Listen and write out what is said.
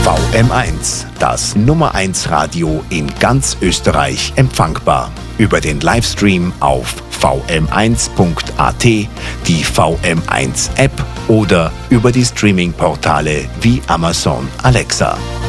VM1, das Nummer 1 Radio in ganz Österreich empfangbar. Über den Livestream auf vm1.at, die VM1 App oder über die Streaming-Portale wie Amazon Alexa.